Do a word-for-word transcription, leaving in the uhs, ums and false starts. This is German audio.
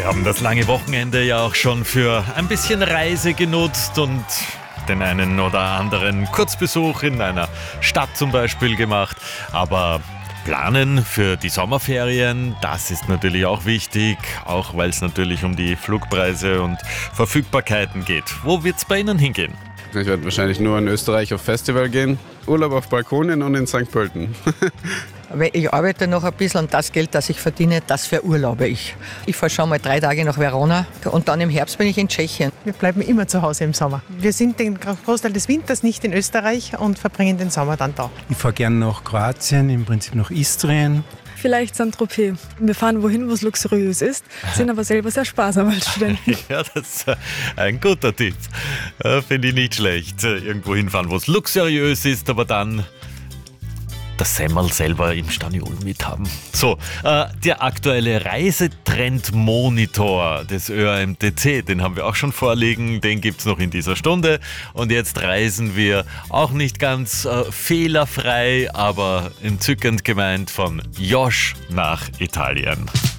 Wir haben das lange Wochenende ja auch schon für ein bisschen Reise genutzt und den einen oder anderen Kurzbesuch in einer Stadt zum Beispiel gemacht. Aber planen für die Sommerferien, das ist natürlich auch wichtig, auch weil es natürlich um die Flugpreise und Verfügbarkeiten geht. Wo wird es bei Ihnen hingehen? Ich werde wahrscheinlich nur in Österreich auf Festival gehen, Urlaub auf Balkonen und in Sankt Pölten. Weil ich arbeite noch ein bisschen und das Geld, das ich verdiene, das verurlaube ich. Ich fahre schon mal drei Tage nach Verona und dann im Herbst bin ich in Tschechien. Wir bleiben immer zu Hause im Sommer. Wir sind den Großteil des Winters nicht in Österreich und verbringen den Sommer dann da. Ich fahre gerne nach Kroatien, im Prinzip nach Istrien. Vielleicht Saint-Tropez. Wir fahren wohin, wo es luxuriös ist, sind aber selber sehr sparsam als Studenten. Ja, das ist ein guter Tipp. Finde ich nicht schlecht. Irgendwo hinfahren, wo es luxuriös ist, aber dann das Semmel selber im Staniol mithaben. So, äh, der aktuelle Reisetrend-Monitor des Ö A M T C, den haben wir auch schon vorliegen, den gibt es noch in dieser Stunde. Und jetzt reisen wir auch nicht ganz äh, fehlerfrei, aber entzückend gemeint von Josch nach Italien.